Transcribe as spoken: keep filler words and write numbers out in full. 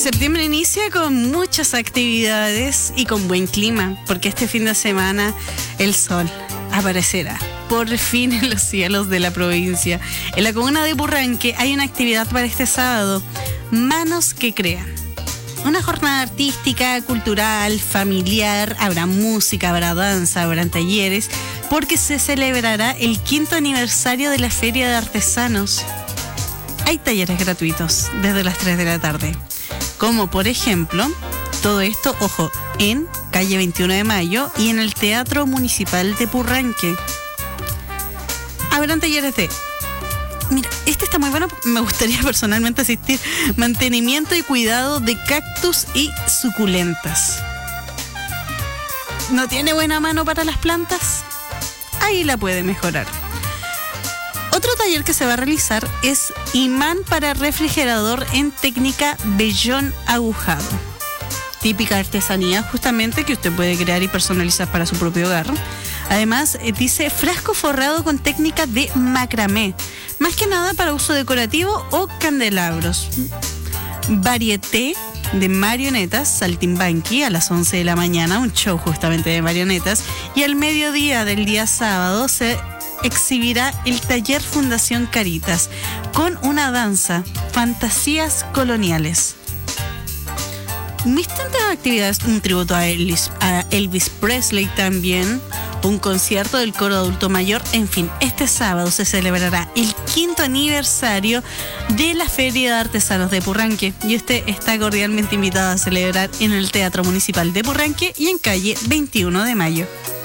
Septiembre inicia con muchas actividades y con buen clima, porque este fin de semana el sol aparecerá por fin en los cielos de la provincia. En la comuna de Purranque hay una actividad para este sábado, Manos que Crean. Una jornada artística, cultural, familiar, habrá música, habrá danza, habrá talleres, porque se celebrará el quinto aniversario de la Feria de Artesanos. Hay talleres gratuitos desde las tres de la tarde, como por ejemplo, todo esto, ojo, en calle veintiuno de mayo y en el Teatro Municipal de Purranque. Habrán talleres de... Mira, este está muy bueno, me gustaría personalmente asistir. Mantenimiento y cuidado de cactus y suculentas. ¿No tiene buena mano para las plantas? Ahí la puede mejorar. Otro taller que se va a realizar es imán para refrigerador en técnica vellón agujado. Típica artesanía justamente que usted puede crear y personalizar para su propio hogar. Además, dice frasco forrado con técnica de macramé, más que nada para uso decorativo o candelabros. Varieté de marionetas, saltimbanqui a las once de la mañana, un show justamente de marionetas, y al mediodía del día sábado se exhibirá el taller Fundación Caritas con una danza, fantasías coloniales. Distintas actividades, un tributo a Elvis, a Elvis Presley también, un concierto del coro adulto mayor, en fin, este sábado se celebrará el quinto aniversario de la Feria de Artesanos de Purranque y usted está cordialmente invitado a celebrar en el Teatro Municipal de Purranque y en calle veintiuno de mayo.